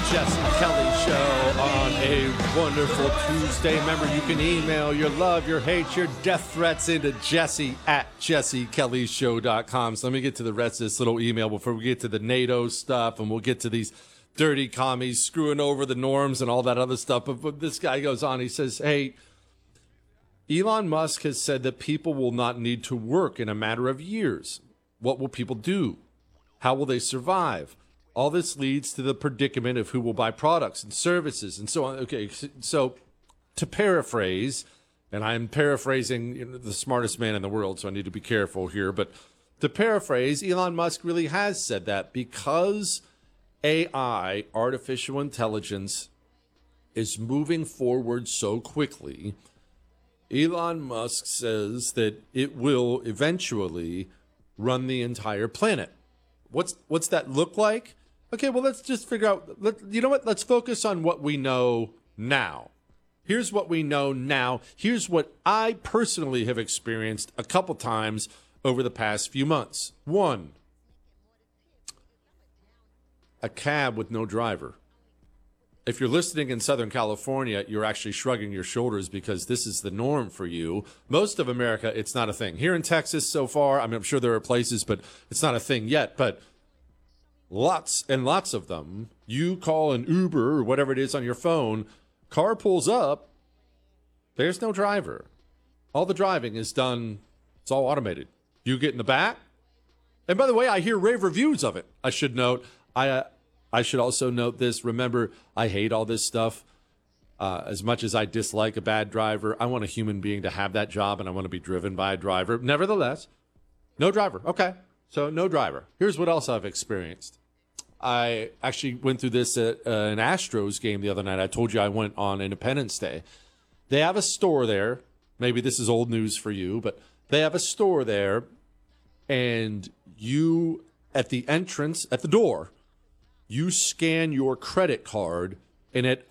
Jesse Kelly Show on a wonderful Tuesday. Remember, you can email your love, your hate, your death threats into Jesse at jessekellyshow.com. So let me get to the rest of this little email before we get to the NATO stuff, and we'll get to these dirty commies screwing over the norms and all that other stuff. But this guy goes on, he says, hey, Elon Musk has said that people will not need to work in a matter of years. What will people do? How will they survive? All this leads to the predicament of who will buy products and services and so on. Okay, so to paraphrase, and I'm paraphrasing the smartest man in the world, so I need to be careful here, but to paraphrase, Elon Musk really has said that because AI, artificial intelligence, is moving forward so quickly, Elon Musk says that it will eventually run the entire planet. What's that look like? Okay, well, let's just figure out, you know what? Let's focus on what we know now. Here's what we know now. Here's what I personally have experienced a couple times over the past few months. One, a cab with no driver. If you're listening in Southern California, you're actually shrugging your shoulders because this is the norm for you. Most of America, it's not a thing. Here in Texas so far, I mean, I'm sure there are places, but it's not a thing yet. But lots and lots of them, you call an Uber or whatever it is on your phone, car pulls up, there's no driver. All the driving is done, it's all automated. You get in the back. And by the way, I hear rave reviews of it. I should note, I should also note this. Remember, I hate all this stuff. As much as I dislike a bad driver, I want a human being to have that job, and I want to be driven by a driver. Nevertheless, no driver. Okay, so no driver. Here's what else I've experienced. I actually went through this at an Astros game the other night. I told you I went on Independence Day. They have a store there. Maybe this is old news for you, but they have a store there, and you, at the entrance, at the door, you scan your credit card, and it